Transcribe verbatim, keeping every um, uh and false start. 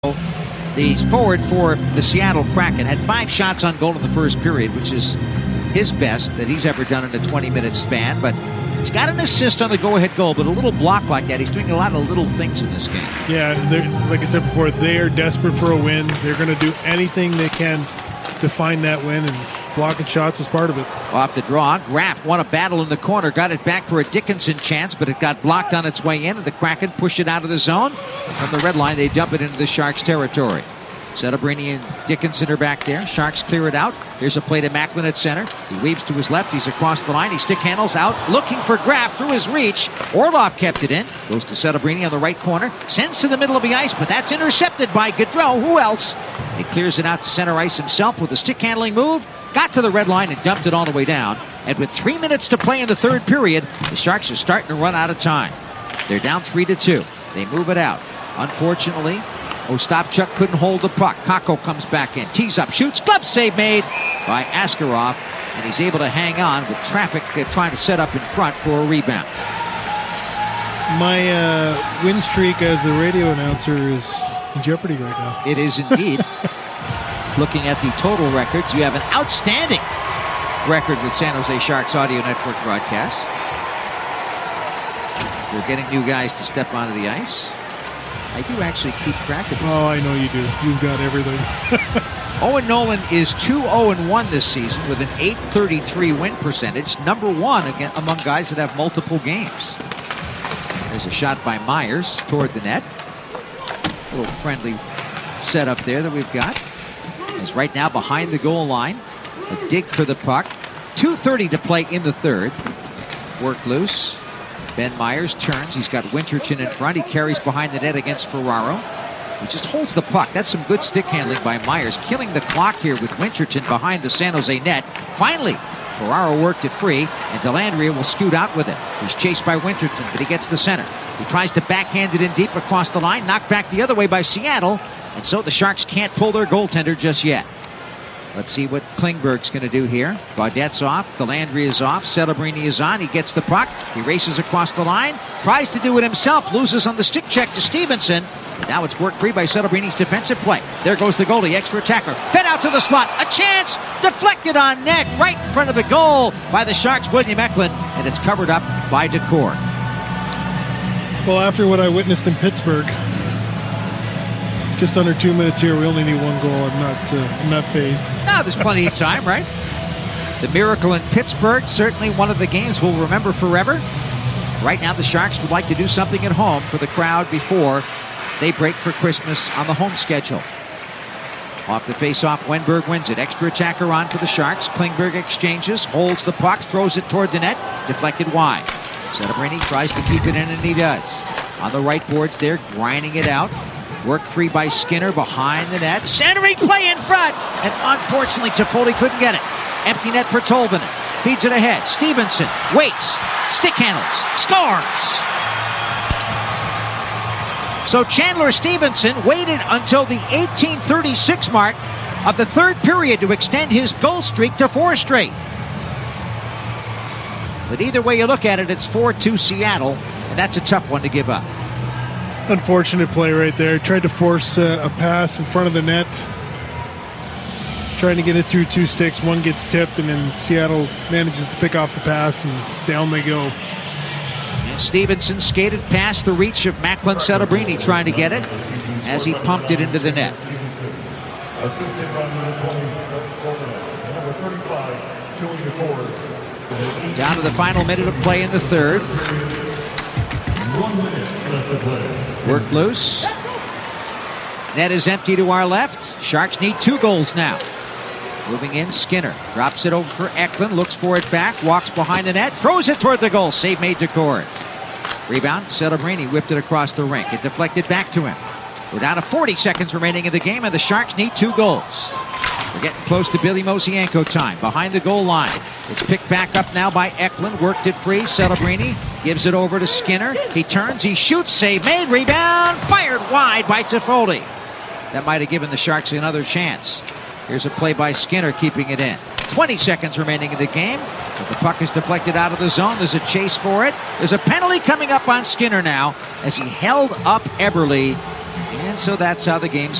The forward for the Seattle Kraken had five shots on goal in the first period, which is his best that he's ever done in a twenty-minute span. But he's got an assist on the go-ahead goal, but a little block like that. He's doing a lot of little things in this game. Yeah, like I said before, they are desperate for a win. They're going to do anything they can to find that win, and blocking shots is part of it. Off the draw, Graff won a battle in the corner, got it back for a Dickinson chance, but it got blocked on its way in, and the Kraken pushed it out of the zone. From the red line, they dump it into the Sharks' territory. Settlebrini and Dickinson are back there. Sharks clear it out. Here's a play to Macklin at center. He weaves to his left. He's across the line. He stick handles out, looking for Graff through his reach. Orlov kept it in. Goes to Settlebrini on the right corner. Sends to the middle of the ice, but that's intercepted by Gaudreau. Who else? He clears it out to center ice himself with a stick handling move. Got to the red line and dumped it all the way down. And with three minutes to play in the third period, the Sharks are starting to run out of time. They're down three to two. They move it out. Unfortunately, Ostapchuk couldn't hold the puck. Kakko comes back in, tees up, shoots, glove save made by Askarov, and he's able to hang on with traffic uh, trying to set up in front for a rebound. My uh, win streak as a radio announcer is in jeopardy right now. It is indeed. Looking at the total records, you have an outstanding record with San Jose Sharks Audio Network broadcasts. They're getting new guys to step onto the ice. I do actually keep track of this. Oh, I know you do. You've got everything. Owen Nolan is two oh one this season with an eight thirty-three win percentage. Number one again among guys that have multiple games. There's a shot by Myers toward the net. A little friendly setup there that we've got. Is right now behind the goal line. A dig for the puck. two thirty to play in the third. Work loose. Ben Myers turns. He's got Winterton in front. He carries behind the net against Ferraro. He just holds the puck. That's some good stick handling by Myers. Killing the clock here with Winterton behind the San Jose net. Finally, Ferraro worked it free, and Dellandrea will scoot out with it. He's chased by Winterton, but he gets the center. He tries to backhand it in deep across the line. Knocked back the other way by Seattle. And so the Sharks can't pull their goaltender just yet. Let's see what Klingberg's going to do here. Gaudette's off. Dellandrea is off. Settlebrini is on. He gets the puck. He races across the line. Tries to do it himself. Loses on the stick check to Stevenson. And now it's worked free by Settlebrini's defensive play. There goes the goalie. Extra attacker. Fed out to the slot. A chance. Deflected on net. Right in front of the goal by the Sharks' William Eklund. And it's covered up by Decor. Well, after what I witnessed in Pittsburgh, just under two minutes here. We only need one goal. I'm not, uh, I'm not phased. No, there's plenty of time, right? The miracle in Pittsburgh, certainly one of the games we'll remember forever. Right now, the Sharks would like to do something at home for the crowd before they break for Christmas on the home schedule. Off the face-off, Wenberg wins it. Extra attacker on for the Sharks. Klingberg exchanges, holds the puck, throws it toward the net, deflected wide. Settlebrini tries to keep it in, and he does. On the right boards there, grinding it out. Worked free by Skinner behind the net. Centering play in front. And unfortunately, Toffoli couldn't get it. Empty net for Tolvanen. Feeds it ahead. Stevenson waits. Stick handles. Scores. So Chandler Stevenson waited until the eighteen thirty-six mark of the third period to extend his goal streak to four straight. But either way you look at it, it's four two Seattle, and that's a tough one to give up. Unfortunate play right there. Tried to force uh, a pass in front of the net. Trying to get it through two sticks. One gets tipped, and then Seattle manages to pick off the pass, and down they go. And Stevenson skated past the reach of Macklin Settlebrini trying to get it as he pumped it into the net. Down to the final minute of play in the third. Worked loose. Net is empty to our left. Sharks need two goals now. Moving in, Skinner drops it over for Eklund, looks for it back, walks behind the net, throws it toward the goal. Save made to Cord. Rebound, Settlebrini whipped it across the rink. It deflected back to him. We're down to forty seconds remaining in the game, and the Sharks need two goals. We're getting close to Billy Mosienko time. Behind the goal line. It's picked back up now by Eklund. Worked it free. Settlebrini gives it over to Skinner. He turns. He shoots. Save made. Rebound. Fired wide by Toffoli. That might have given the Sharks another chance. Here's a play by Skinner keeping it in. twenty seconds remaining in the game. But the puck is deflected out of the zone. There's a chase for it. There's a penalty coming up on Skinner now as he held up Eberle. And so that's how the game's